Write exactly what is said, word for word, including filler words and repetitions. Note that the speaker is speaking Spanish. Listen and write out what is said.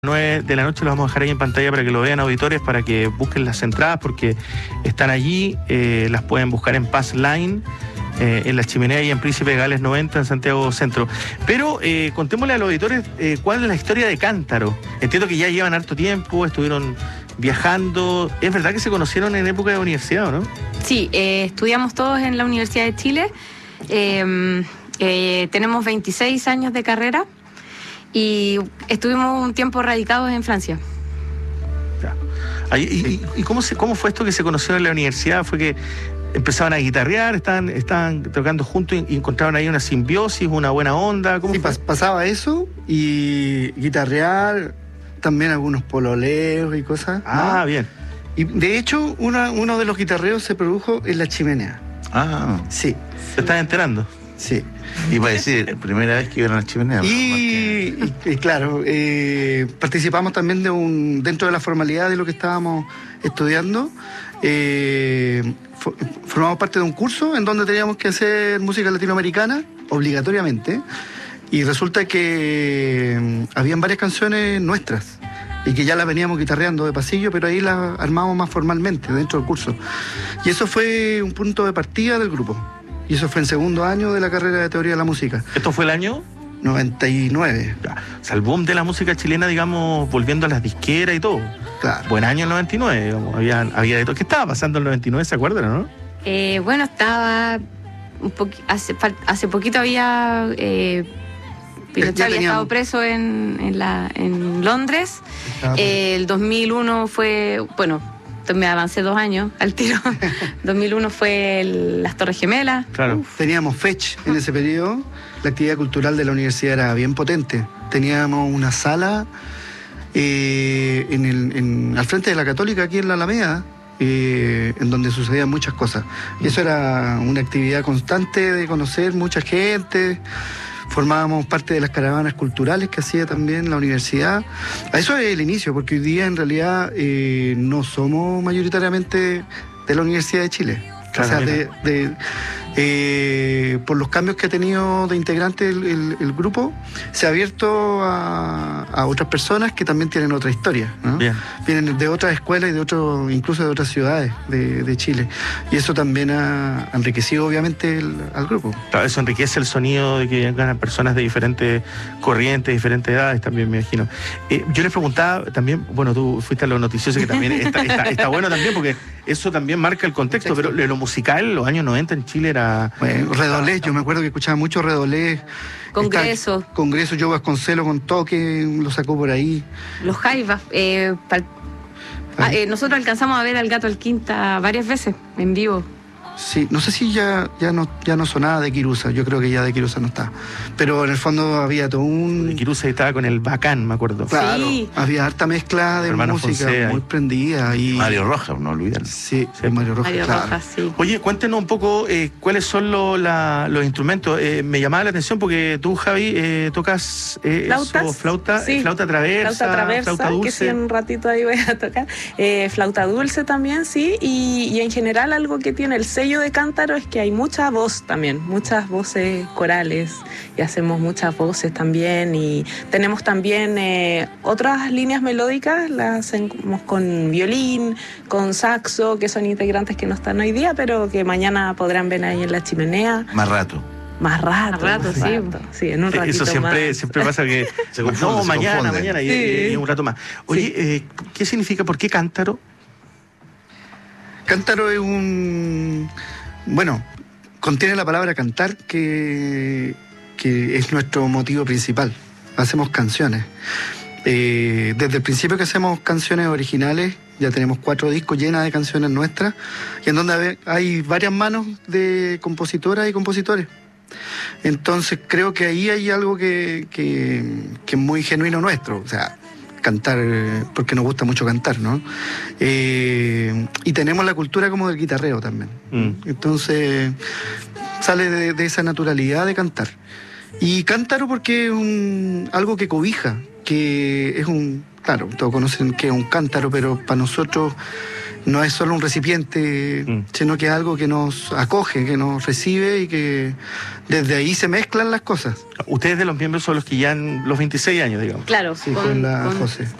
nueve de la noche, lo vamos a dejar ahí en pantalla para que lo vean, auditores, para que busquen las entradas porque están allí, eh, las pueden buscar en Pass Line, eh, en La Chimenea y en Príncipe de Gales noventa en Santiago Centro. Pero eh, contémosle a los auditores eh, cuál es la historia de Cántaro. Entiendo que ya llevan harto tiempo, estuvieron viajando. ¿Es verdad que se conocieron en época de universidad o no? Sí, eh, estudiamos todos en la Universidad de Chile. Eh, eh, tenemos veintiséis años de carrera. Y estuvimos un tiempo radicados en Francia. Ya. ¿Y, y, y cómo, se, cómo fue esto que se conoció en la universidad? ¿Fue que empezaban a guitarrear, estaban, estaban tocando juntos y encontraron ahí una simbiosis, una buena onda? ¿Cómo sí, fue? Pasaba eso y guitarrear, también algunos pololeos y cosas. Ah, ¿no? Bien. Y de hecho, una, uno de los guitarreos se produjo en La Chimenea. Ah, sí. ¿Te estás enterando? Sí. Y para decir, primera vez que iban a La Chimenea. Y, y, y claro, eh, participamos también de un dentro de la formalidad de lo que estábamos estudiando. Eh, for, formamos parte de un curso en donde teníamos que hacer música latinoamericana, obligatoriamente. Y resulta que eh, habían varias canciones nuestras y que ya las veníamos guitarreando de pasillo, pero ahí las armamos más formalmente dentro del curso. Y eso fue un punto de partida del grupo. Y eso fue en segundo año de la carrera de Teoría de la Música. ¿Esto fue el año? noventa y nueve. Ya. O sea, el boom de la música chilena, digamos, volviendo a las disqueras y todo. Claro. Buen año el noventa y nueve, digamos. Había, había de todo. ¿Qué estaba pasando en el noventa y nueve? ¿Se acuerdan o no? Eh, bueno, estaba... Un poqu- hace, hace poquito había... Eh, Pinochet había estado preso en, en, la, en Londres. Eh, el dos mil uno fue... Bueno... me avancé dos años al tiro. dos mil uno fue el, las Torres Gemelas. Claro. Uf. Teníamos Fech en ese periodo. La actividad cultural de la universidad era bien potente. Teníamos una sala eh, en el, en, al frente de la Católica, aquí en la Alameda, eh, en donde sucedían muchas cosas. Y eso era una actividad constante de conocer mucha gente. Formábamos parte de las caravanas culturales que hacía también la universidad. A eso es el inicio, porque hoy día en realidad eh, no somos mayoritariamente de la Universidad de Chile. Claro, o sea, de, de, eh, por los cambios que ha tenido de integrante el, el, el grupo, se ha abierto a, a otras personas que también tienen otra historia, ¿no? Bien. Vienen de otras escuelas y de otro, incluso de otras ciudades de, de Chile. Y eso también ha enriquecido obviamente el, al grupo. Claro, eso enriquece el sonido de que vengan personas de diferentes corrientes, diferentes edades también, me imagino. Eh, yo les preguntaba también, bueno, tú fuiste a lo noticioso, que también está, está, está bueno también, porque eso también marca el contexto, pero lo musical, los años noventa en Chile era... Bueno, redolés, yo me acuerdo que escuchaba mucho redolés. Congreso. Congreso, Joe Vasconcelos con toque, lo sacó por ahí. Los Jaivas. Eh, ah, eh, nosotros alcanzamos a ver al Gato Alquinta varias veces, en vivo. Sí, no sé si ya, ya, no, ya no sonaba de Quirusa, yo creo que ya de Quirusa no está. Pero en el fondo había todo un... De Quirusa estaba con el Bacán, me acuerdo. Claro, sí. Había harta mezcla de Hermano música Fonsea, muy y... prendida. Y... Mario Rojas, no olvidarlo. Sí, sí, Mario Rojas, Mario claro. Rojas, sí. Oye, cuéntenos un poco eh, cuáles son lo, la, los instrumentos. Eh, me llamaba la atención porque tú, Javi, eh, tocas eh, ¿Flautas? eso, flauta, Sí. eh, flauta traversa, Flauta traversa, flauta dulce. que sí, en un ratito ahí voy a tocar. Eh, flauta dulce también, sí. Y, y en general algo que tiene el sello de Cántaro es que hay mucha voz también, muchas voces corales. Y hacemos muchas voces también. Y tenemos también eh, otras líneas melódicas, las hacemos con violín, con saxo, que son integrantes que no están hoy día, pero que mañana podrán ver ahí en La Chimenea. Más rato. Más rato, Más rato, más sí. rato. Sí, en un ratito Eso siempre, más. siempre pasa que... Se confunde, no, se mañana, confunde. mañana y, Sí. y un rato más. Oye, Sí. eh, ¿qué significa, por qué Cántaro? Cántaro es un... Bueno, contiene la palabra cantar, que, que es nuestro motivo principal. Hacemos canciones. Eh, desde el principio que hacemos canciones originales, ya tenemos cuatro discos llenas de canciones nuestras, y en donde hay varias manos de compositoras y compositores. Entonces creo que ahí hay algo que, que, que es muy genuino nuestro, o sea, cantar, porque nos gusta mucho cantar, ¿no? Eh, y tenemos la cultura como del guitarreo también. Mm. Entonces sale de, de esa naturalidad de cantar. Y cántaro porque es un, algo que cobija, que es un... Claro, todos conocen que es un cántaro, pero para nosotros no es solo un recipiente, mm. sino que es algo que nos acoge, que nos recibe y que desde ahí se mezclan las cosas. Ustedes de los miembros son los que ya han los veintiséis años, digamos. Claro, sí, con, con la con... José.